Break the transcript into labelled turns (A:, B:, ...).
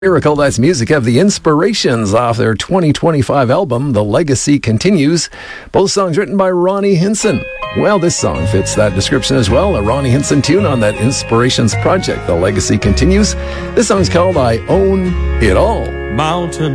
A: Miracle, that's music of The Inspirations off their 2025 album, The Legacy Continues. Both songs written by Ronnie Hinson. Well, this song fits that description as well. A Ronnie Hinson tune on that Inspirations project, The Legacy Continues. This song's called I Own It All.
B: Mountain